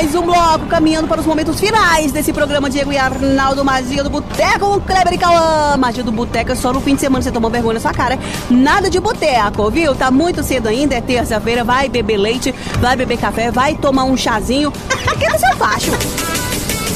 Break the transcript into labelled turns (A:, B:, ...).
A: mais um bloco, caminhando para os momentos finais desse programa. Diego e Arnaldo, Magia do Boteco, Kleber e Cauã. Magia do Boteco é só no fim de semana, você toma vergonha na sua cara. Nada de boteco, viu? Tá muito cedo ainda, é terça-feira, vai beber leite, vai beber café, vai tomar um chazinho. Aquele seu facho.